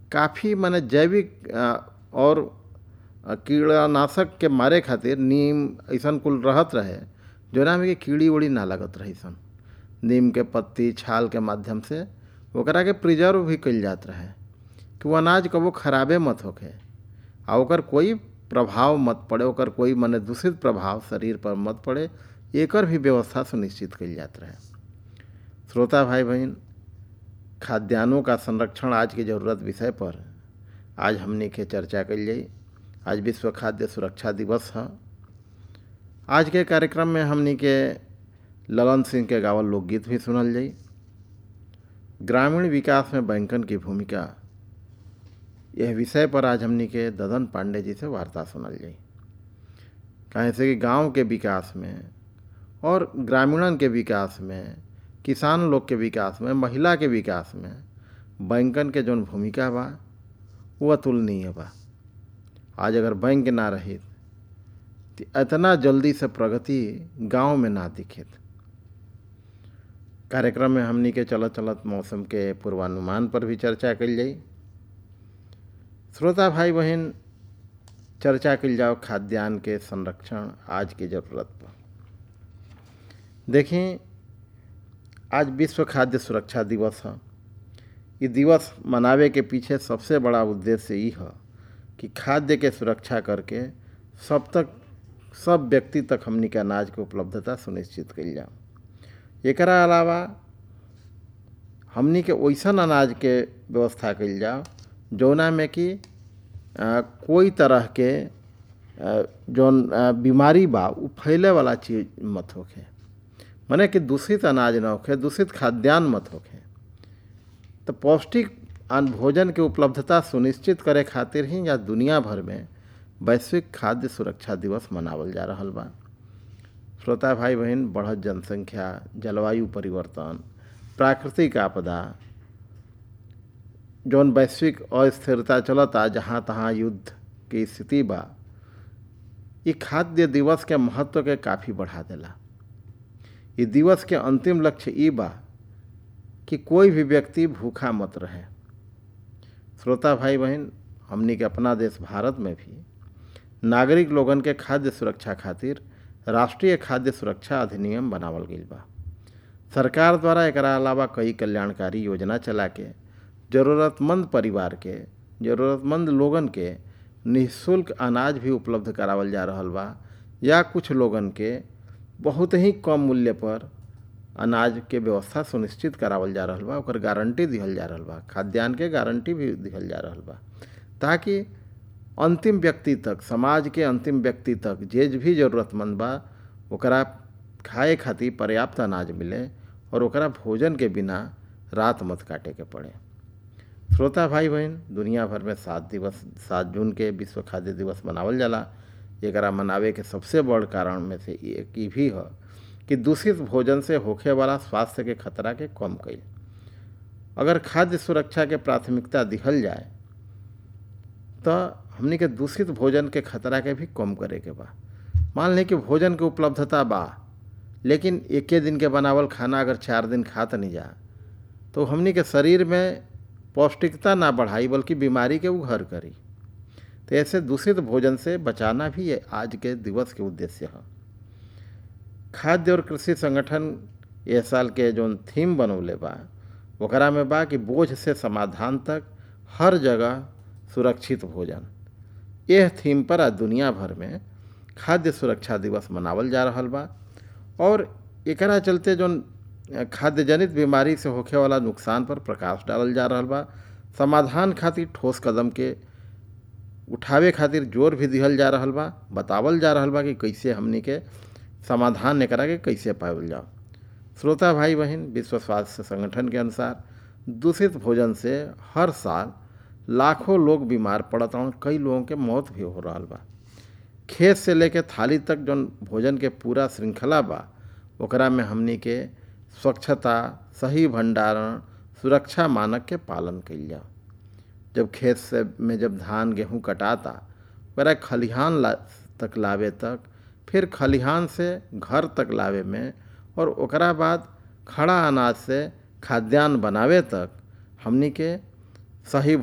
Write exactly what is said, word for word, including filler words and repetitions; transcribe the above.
काफ़ी माने जैविक अ, और अ, कीड़ानाशक के मारे खातिर नीम ऐसन कुल रहत रहे जोना में कि कीड़ी उड़ी ना लगत रही सन। नीम के पत्ती छाल के माध्यम से ओकरा के प्रिजर्व भी कइल जात रहे कि वो अनाज कबो खराबे मत होखे आ ओकर कोई प्रभाव मत पड़े, ओकर कोई माने दूषित प्रभाव शरीर पर मत पड़े, एकर भी व्यवस्था सुनिश्चित कइल जात रहे। श्रोता भाई बहन, खाद्यान्नों का संरक्षण आज की ज़रूरत विषय पर आज हमनी के चर्चा कइल जाई। आज विश्व खाद्य सुरक्षा दिवस है। आज के कार्यक्रम में हमनी के ललन सिंह के गावल लोकगीत भी सुनल जाई। ग्रामीण विकास में बैंकन की भूमिका, यह विषय पर आज हमनी के ददन पांडे जी से वार्ता सुनल जाई। कहें से कि गांव के विकास में और ग्रामीणन के विकास में, किसान लोग के विकास में, महिला के विकास में बैंकन के जौन भूमिका बा वो अतुलनीय बा। आज अगर बैंक ना रही तो इतना जल्दी से प्रगति गांव में ना दिखित। कार्यक्रम में हमनी के चलत चलत मौसम के पूर्वानुमान पर भी चर्चा कइल जाई। श्रोता भाई बहन, चर्चा कइल जाओ खाद्यान्न के संरक्षण आज की ज़रूरत पर। देखें, आज विश्व खाद्य सुरक्षा दिवस है। ये दिवस मनावे के पीछे सबसे बड़ा उद्देश्य ये है कि खाद्य के सुरक्षा करके सब तक सब व्यक्ति तक हमनी के अनाज के उपलब्धता सुनिश्चित कइल जाओ। एकरा अलावा हमनी के वैसन अनाज के व्यवस्था कइल जाओ जौना में कि आ, कोई तरह के आ, जौन आ, बीमारी बा उ फैले वाला चीज मत होखे, माने कि दूषित अनाज ना होखे, दूषित खाद्यान्न मत होखे। तो पौष्टिक अन्न भोजन के उपलब्धता सुनिश्चित करे खातिर ही या दुनिया भर में वैश्विक खाद्य सुरक्षा दिवस मनावल जा रहल बा। श्रोता भाई बहन, बढ़त जनसंख्या, जलवायु परिवर्तन, प्राकृतिक आपदा, जौन वैश्विक अस्थिरता चलता, जहाँ तहाँ युद्ध की स्थिति बा, ये खाद्य दिवस के महत्व के काफ़ी बढ़ा देला। ये दिवस के अंतिम लक्ष्य ई बा कि कोई भी व्यक्ति भूखा मत रहे। श्रोता भाई बहन, हमनी के अपना देश भारत में भी नागरिक लोगन के खाद्य सुरक्षा खातिर राष्ट्रीय खाद्य सुरक्षा अधिनियम बनावल गइल बा। सरकार द्वारा एकरा अलावा कई कल्याणकारी योजना चला के ज़रूरतमंद परिवार के, ज़रूरतमंद लोगन के निःशुल्क अनाज भी उपलब्ध करावल जा रहल बा, या कुछ लोगन के बहुत ही कम मूल्य पर अनाज के व्यवस्था सुनिश्चित करावल जा रहल बा, ओकर गारंटी दिहल जा रहल बा, खाद्यान्न के गारंटी भी दिहल जा रहल बा, ताकि अंतिम व्यक्ति तक, समाज के अंतिम व्यक्ति तक जे भी ज़रूरतमंद बा ओकरा खाए खातिर पर्याप्त अनाज मिले और ओकरा भोजन के बिना रात मत काटे के पड़े। श्रोता भाई बहन, दुनिया भर में सात दिवस सात जून के विश्व खाद्य दिवस मनावल जाला। एकरा मनावे के सबसे बड़ कारण में से एक ई भी है कि दूषित भोजन से होखे वाला स्वास्थ्य के खतरा के कम कईल। अगर खाद्य सुरक्षा के प्राथमिकता दिहल जाए तो हमनी के दूषित भोजन के खतरा के भी कम करे के बा। मान लें कि भोजन के उपलब्धता बा, लेकिन एके दिन के बनावल खाना अगर चार दिन खात नहीं जा तो हमनी के शरीर में पौष्टिकता ना बढ़ाई बल्कि बीमारी के उघर करी। तो ऐसे दूषित भोजन से बचाना भी ये आज के दिवस के उद्देश्य है। खाद्य और कृषि संगठन यह साल के जो थीम बनौले बा ओकरा में बा कि बोझ से समाधान तक हर जगह सुरक्षित भोजन। यह थीम पर आज दुनिया भर में खाद्य सुरक्षा दिवस मनावल जा रहल बा और एकरा चलते जो खाद्य जनित बीमारी से होखे वाला नुकसान पर प्रकाश डालल जा रहल बा। समाधान खातिर ठोस कदम के उठावे खातिर जोर भी दिहल जा रहल बा, बतावल जा रहल बा कि कैसे हमनी के समाधान एकरा के कैसे पावल जाओ। श्रोता भाई बहन, विश्व स्वास्थ्य संगठन के अनुसार दूषित भोजन से हर साल लाखों लोग बीमार पड़त और कई लोगों के मौत भी हो रहा बा। खेत से लेके थाली तक जो भोजन के पूरा श्रृंखला बा ओकरा में हमनी के स्वच्छता, सही भंडारण, सुरक्षा मानक के पालन कइल जाओ। जब खेत से में जब धान गेहूँ कटाता ओकरा खलिहान ला तक लावे तक, फिर खलिहान से घर तक लावे में और ओकरा बाद खड़ा अनाज से खाद्यान्न बनावे तक हमनी के सही